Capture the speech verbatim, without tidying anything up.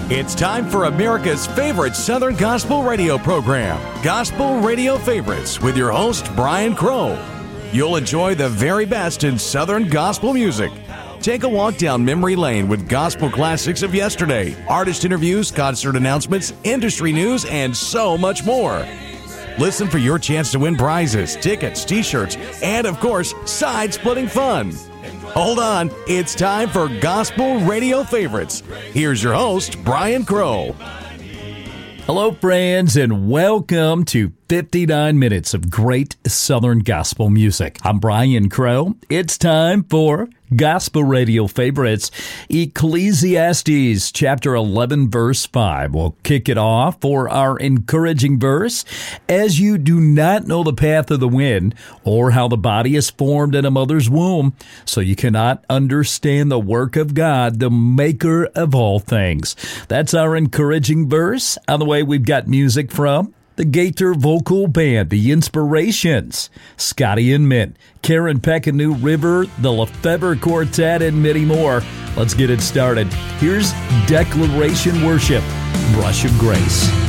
It's time for America's favorite Southern Gospel radio program, Gospel Radio Favorites, with your host, Brian Crow. You'll enjoy the very best in Southern gospel music. Take a walk down memory lane with gospel classics of yesterday, artist interviews, concert announcements, industry news, and so much more. Listen for your chance to win prizes, tickets, t-shirts, and, of course, side-splitting fun. Hold on, it's time for Gospel Radio Favorites. Here's your host, Brian Crow. Hello, friends, and welcome to fifty-nine minutes of great Southern gospel music. I'm Brian Crow. It's time for Gospel Radio Favorites. Ecclesiastes chapter eleven, verse five. We'll kick it off for our encouraging verse. As you do not know the path of the wind, or how the body is formed in a mother's womb, so you cannot understand the work of God, the maker of all things. That's our encouraging verse. On the way, we've got music from the Gaither Vocal Band, The Inspirations, Scotty and Mint, Karen Peck and New River, the Lefebvre Quartet, and many more. Let's get it started. Here's Declaration Worship, Brush of Grace.